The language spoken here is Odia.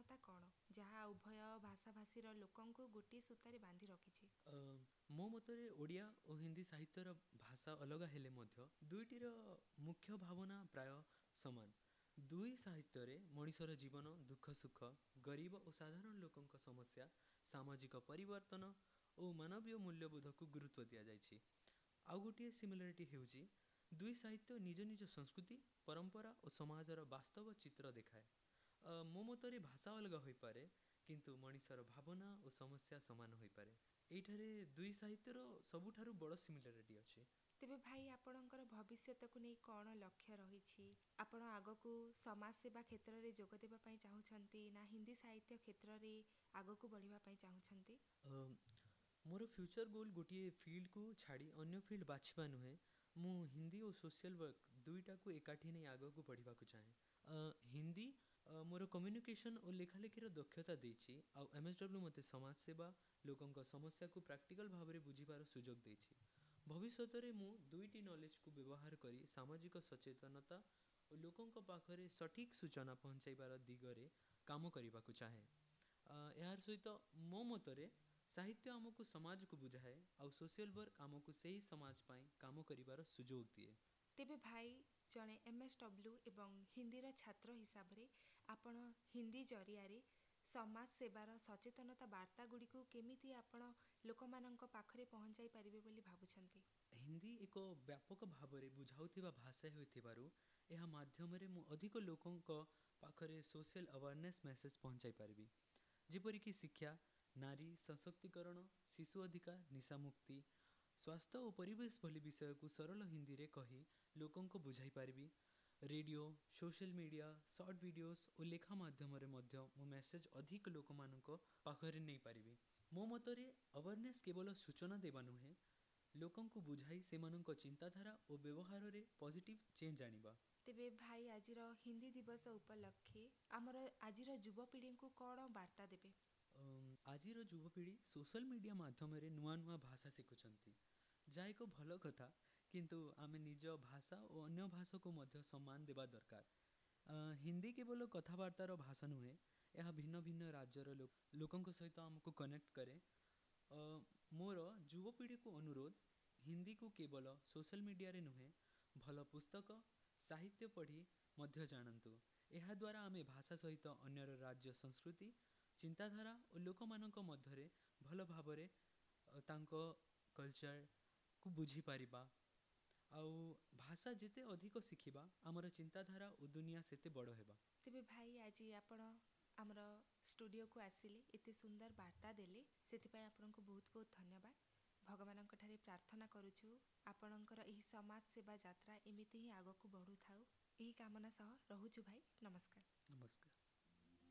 ସଚେତनता କ'ଣ ଯାହା ଉଭୟ ଭାଷାଭାଷୀର ଲୋକଙ୍କୁ ଗୋଟିଏ ସୂତାରେ ବାନ୍ଧି ରଖିଛି? ମୋ ମତରେ ଓଡ଼ିଆ ଓ ହିନ୍ଦୀ ସାହିତ୍ୟର ଭାଷା ଅଲଗା ହେଲେ ମଧ୍ୟ ଦୁଇଟିର ମୁଖ୍ୟ ଭାବନା ପ୍ରାୟ ସମାନ। ଦୁଇ ସାହିତ୍ୟରେ ମଣିଷର ଜୀବନ, ଦୁଃଖ ସୁଖ, ଗରିବ ଓ ସାଧାରଣ ଲୋକଙ୍କ ସମସ୍ୟା, ସାମାଜିକ ପରିବର୍ତ୍ତନ ଓ ମାନବୀୟ ମୂଲ୍ୟବୋଧକୁ ଗୁରୁତ୍ୱ ଦିଆଯାଇଛି। ଆଉ ଗୋଟିଏ ସିମିଲାରିଟି ହେଉଛି ଦୁଇ ସାହିତ୍ୟ ନିଜ ନିଜ ସଂସ୍କୃତି, ପରମ୍ପରା ଓ ସମାଜର ବାସ୍ତବ ଚିତ୍ର ଦେଖାଏ। ମୋ ମତରେ ଭାଷା ଅଲଗା ହୋଇପାରେ, କିନ୍ତୁ ମଣିଷର ଭାବନା ଓ ସମସ୍ୟା ସମାନ ହୋଇପାରେ। ଏଇଠାରେ ଦୁଇ ସାହିତ୍ୟର ସବୁଠାରୁ ବଡ଼ ସିମିଲାରିଟି ଅଛି। ତେବେ ଭାଇ, ଆପଣଙ୍କର ଭବିଷ୍ୟତକୁ ନେଇ କ'ଣ ଲକ୍ଷ୍ୟ ରହିଛି? ଆପଣ ଆଗକୁ ସମାଜ ସେବା କ୍ଷେତ୍ରରେ ଯୋଗ ଦେବା ପାଇଁ ଚାହୁଁଛନ୍ତି ନା ହିନ୍ଦୀ ସାହିତ୍ୟ କ୍ଷେତ୍ରରେ ଆଗକୁ ବଢ଼ିବା ପାଇଁ ଚାହୁଁଛନ୍ତି? ମୋର ଫ୍ୟୁଚର ଗୋଲ୍ ଗୋଟିଏ ଫିଲ୍ଡକୁ ଛାଡ଼ି ଅନ୍ୟ ଫିଲ୍ଡ ବାଛିବା ନୁହେଁ। ମୁଁ ହିନ୍ଦୀ ଓ ସୋସିଆଲ ୱାର୍କ ଦୁଇଟାକୁ ଏକାଠି ନେଇ ଆଗକୁ ବଢ଼ିବାକୁ ଚାହେଁ। ହିନ୍ଦୀ ମୋର କମ୍ୟୁନିକେସନ୍ ଓ ଲେଖାଲେଖିର ଦକ୍ଷତା ଦେଇଛି, ଆଉ MSW ମୋତେ ସମାଜ ସେବା, ଲୋକଙ୍କ ସମସ୍ୟାକୁ ପ୍ରାକ୍ଟିକାଲ ଭାବରେ ବୁଝିବାର ସୁଯୋଗ ଦେଇଛି। ଭବିଷ୍ୟତରେ ମୁଁ ଦୁଇଟି ନଲେଜକୁ ବ୍ୟବହାର କରି ସାମାଜିକ ସଚେତନତା ଓ ଲୋକଙ୍କ ପାଖରେ ସଠିକ୍ ସୂଚନା ପହଞ୍ଚାଇବାର ଦିଗରେ କାମ କରିବାକୁ ଚାହେଁ। ଏହାର ସହିତ ମୋ ମତରେ ସାହିତ୍ୟ ଆମକୁ ସମାଜକୁ ବୁଝାଏ, ଆଉ ସୋସିଆଲ ୱାର୍କ ଆମକୁ ସେହି ସମାଜ ପାଇଁ କାମ କରିବାର ସୁଯୋଗ ଦିଏ। ତେବେ ଭାଇ, ଜଣେ MSW ଏବଂ ହିନ୍ଦୀର ଛାତ୍ର ହିସାବରେ ଆପଣ ହିନ୍ଦୀ ଜରିଆରେ ସମାଜ ସେବାର ସଚେତନତା ବାର୍ତ୍ତା ଗୁଡ଼ିକୁ କେମିତି ଆପଣ ଲୋକମାନଙ୍କ ପାଖରେ ପହଞ୍ଚାଇ ପାରିବେ ବୋଲି ଭାବୁଛନ୍ତି? ହିନ୍ଦୀ ଏକ ବ୍ୟାପକ ଭାବରେ ବୁଝାଉଥିବା ଭାଷା ହୋଇଥିବାରୁ ଏହା ମାଧ୍ୟମରେ ମୁଁ ଅଧିକ ଲୋକଙ୍କ ପାଖରେ ସୋସିଆଲ ଆୱାରନେସ୍ ମେସେଜ ପହଞ୍ଚାଇ ପାରିବି, ଯେପରିକି ଶିକ୍ଷା, ନାରୀ ସଶକ୍ତିକରଣ, ଶିଶୁ ଅଧିକାର, ନିଶାମୁକ୍ତି, ସ୍ୱାସ୍ଥ୍ୟ ଓ ପରିବେଶ ଭଳି ବିଷୟକୁ ସରଳ ହିନ୍ଦୀରେ କହି ଲୋକଙ୍କୁ ବୁଝାଇ ପାରିବି। Radio, social media, short videos ଓ ଲେଖା ମାଧ୍ୟମରେ ମଧ୍ୟ ମୁଁ ମେସେଜ ଅଧିକ ଲୋକମାନଙ୍କ ପାଖରେ ନେଇପାରିବି। ମୋ ମତରେ ଆୱାରନେସ୍ କେବଳ ସୂଚନା ଦେବା ନୁହେଁ, ଲୋକଙ୍କୁ ବୁଝାଇ ସେମାନଙ୍କ ଚିନ୍ତାଧାରା ଓ ବ୍ୟବହାରରେ ପଜିଟିଭ୍ ଚେଞ୍ଜ ଆଣିବା। ତେବେ ଭାଇ, ଆଜିର ହିନ୍ଦୀ ଦିବସ ଉପଲକ୍ଷେ ଆମର ଆଜିର ଯୁବପିଢ଼ିଙ୍କୁ କ'ଣ ବାର୍ତ୍ତା ଦେବେ? ଆଜିର ଯୁବପିଢ଼ି ସୋସିଆଲ ମିଡ଼ିଆ ମାଧ୍ୟମରେ ନୂଆ ନୂଆ ଭାଷା ଶିଖୁଛନ୍ତି, ଯାହା ଏକ ଭଲ କଥା, କିନ୍ତୁ ଆମେ ନିଜ ଭାଷା ଓ ଅନ୍ୟ ଭାଷାକୁ ମଧ୍ୟ ସମ୍ମାନ ଦେବା ଦରକାର। ହିନ୍ଦୀ କେବଳ କଥାବାର୍ତ୍ତାର ଭାଷା ନୁହେଁ, ଏହା ଭିନ୍ନ ଭିନ୍ନ ରାଜ୍ୟର ଲୋକଙ୍କ ସହିତ ଆମକୁ କନେକ୍ଟ କରେ। ମୋର ଯୁବପିଢ଼ିକୁ ଅନୁରୋଧ, ହିନ୍ଦୀକୁ କେବଳ ସୋସିଆଲ ମିଡ଼ିଆରେ ନୁହେଁ, ଭଲ ପୁସ୍ତକ, ସାହିତ୍ୟ ପଢ଼ି ମଧ୍ୟ ଜାଣନ୍ତୁ। ଏହାଦ୍ୱାରା ଆମେ ଭାଷା ସହିତ ଅନ୍ୟର ରାଜ୍ୟ ସଂସ୍କୃତି, ଚିନ୍ତାଧାରା ଓ ଲୋକମାନଙ୍କ ମଧ୍ୟରେ ଭଲ ଭାବରେ ତାଙ୍କ କଲଚରକୁ ବୁଝିପାରିବା। ଆଉ ଭାଷା ଯେତେ ଅଧିକ ଶିଖିବା, ଆମର ଚିନ୍ତାଧାରା ଓ ଦୁନିଆ ସେତେ ବଡ଼ ହେବା। ତେବେ ଭାଇ, ଆଜି ଆପଣ ଆମର ଷ୍ଟୁଡ଼ିଓକୁ ଆସିଲେ, ଏତେ ସୁନ୍ଦର ବାର୍ତ୍ତା ଦେଲେ, ସେଥିପାଇଁ ଆପଣଙ୍କୁ ବହୁତ ବହୁତ ଧନ୍ୟବାଦ। ଭଗବାନଙ୍କଠାରେ ପ୍ରାର୍ଥନା କରୁଛୁ ଆପଣଙ୍କର ଏହି ସମାଜ ସେବା ଯାତ୍ରା ଏମିତି ହିଁ ଆଗକୁ ବଢ଼ୁଥାଉ। ଏହି କାମନା ସହ ରହୁଛୁ ଭାଇ, ନମସ୍କାର। ନମସ୍କାର।